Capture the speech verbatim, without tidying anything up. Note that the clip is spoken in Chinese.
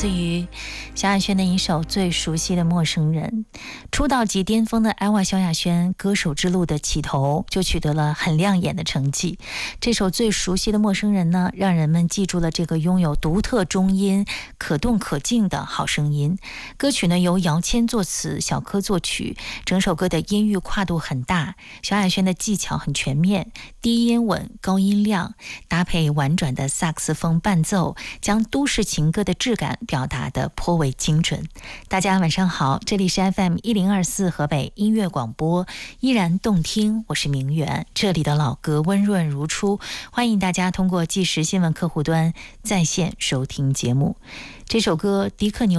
自于萧亚轩的一首《最熟悉的陌生人》。出道即巅峰的艾娃萧亚轩歌手之路的起头就取得了很亮眼的成绩。这首《最熟悉的陌生人》呢，让人们记住了这个拥有独特中音、可动可静的好声音。歌曲呢由姚谦作词，小柯作曲，整首歌的音域跨度很大，萧亚轩的技巧很全面，低音稳，高音亮，搭配婉转的萨克斯风伴奏，将都市情歌的质感表达得颇为精准。大家晚上好，这里是 F M 一零二四河北音乐广播，依然动听，我是明媛，这里的老歌温润如初，欢迎大家通过即时新闻客户端在线收听节目。这首歌迪克牛